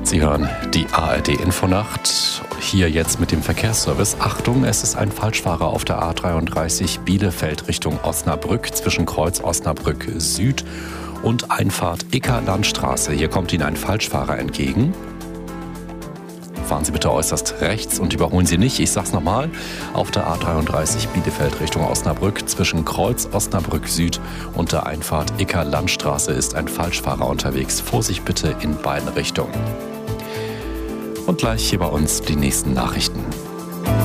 Sie hören die ARD-Infonacht. Hier jetzt mit dem Verkehrsservice. Achtung, es ist ein Falschfahrer auf der A33 Bielefeld Richtung Osnabrück zwischen Kreuz Osnabrück Süd und Einfahrt Icka-Landstraße. Hier kommt Ihnen ein Falschfahrer entgegen. Fahren Sie bitte äußerst rechts und überholen Sie nicht. Ich sag's nochmal. Auf der A33 Bielefeld Richtung Osnabrück zwischen Kreuz Osnabrück Süd und der Einfahrt Icka-Landstraße ist ein Falschfahrer unterwegs. Vorsicht bitte in beiden Richtungen. Und gleich hier bei uns die nächsten Nachrichten.